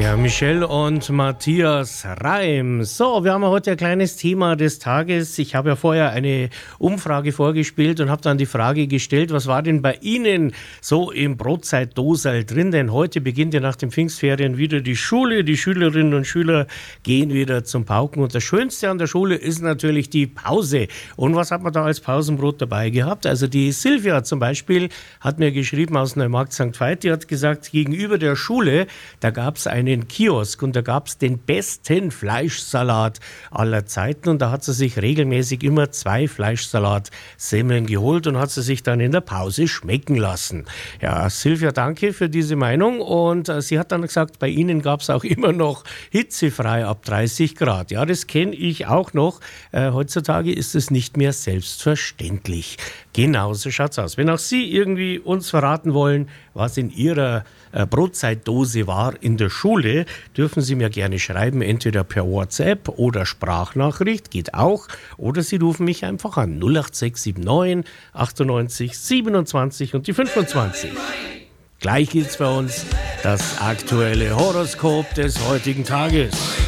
Ja, Michelle und Matthias Reim. So, wir haben heute ein kleines Thema des Tages. Ich habe ja vorher eine Umfrage vorgespielt und habe dann die Frage gestellt, was war denn bei Ihnen so im Brotzeitdosal drin? Denn heute beginnt ja nach den Pfingstferien wieder die Schule. Die Schülerinnen und Schüler gehen wieder zum Pauken. Und das Schönste an der Schule ist natürlich die Pause. Und was hat man da als Pausenbrot dabei gehabt? Also die Silvia zum Beispiel hat mir geschrieben aus Neumarkt St. Veit, die hat gesagt, gegenüber der Schule, da gab es einen Kiosk und da gab es den besten Fleischsalat aller Zeiten und da hat sie sich regelmäßig immer 2 Fleischsalat-Semmeln geholt und hat sie sich dann in der Pause schmecken lassen. Ja, Silvia, danke für diese Meinung und sie hat dann gesagt, bei Ihnen gab es auch immer noch hitzefrei ab 30 Grad. Ja, das kenne ich auch noch. Heutzutage ist es nicht mehr selbstverständlich. Genau, so schaut's aus. Wenn auch Sie irgendwie uns verraten wollen, was in Ihrer Brotzeitdose war in der Schule, dürfen Sie mir gerne schreiben, entweder per WhatsApp oder Sprachnachricht, geht auch, oder Sie rufen mich einfach an 08679 98 27 und die 25. Gleich geht's bei uns das aktuelle Horoskop des heutigen Tages.